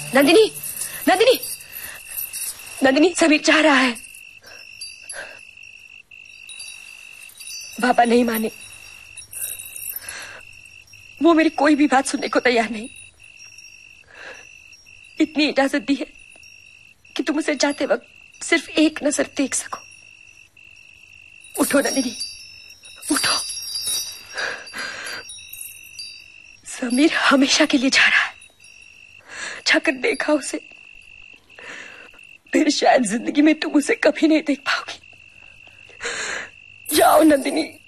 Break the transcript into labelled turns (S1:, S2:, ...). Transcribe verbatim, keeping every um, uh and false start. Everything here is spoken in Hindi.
S1: नंदिनी, नंदिनी, नंदिनी, समीर चाह रहा है। पापा नहीं माने, वो मेरी कोई भी बात सुनने को तैयार नहीं। इतनी इजाजत दी है कि तुम उसे जाते वक्त सिर्फ एक नजर देख सको। उठो नंदिनी, उठो। समीर हमेशा के लिए जा रहा है। जाकर देखा उसे, फिर शायद जिंदगी में तुम उसे कभी नहीं देख पाओगी। जाओ नंदिनी।